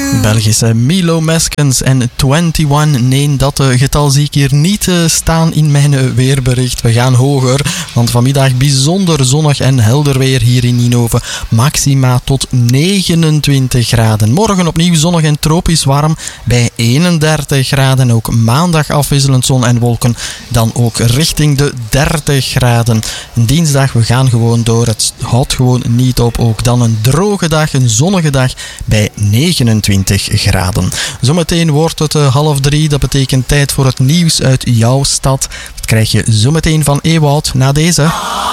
Belgische Milo Meskens en 21. Nee, dat getal zie ik hier niet staan in mijn weerbericht. We gaan hoger, want vanmiddag bijzonder zonnig en helder weer hier in Ninove. Maxima tot 29 graden. Morgen opnieuw zonnig en tropisch warm bij 31 graden. Ook maandag afwisselend zon en wolken. Dan ook richting de 30 graden. Dinsdag, we gaan gewoon door. Het houdt gewoon niet op. Ook dan een droge dag, een zonnige dag bij 29 graden. Zometeen wordt het 2:30. Dat betekent tijd voor het nieuws uit jouw stad. Dat krijg je zometeen van Ewout na deze.